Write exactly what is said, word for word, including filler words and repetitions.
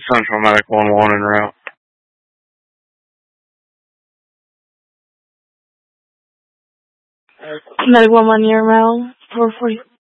Central Medic one one en route. Medic one one, you're around four forty.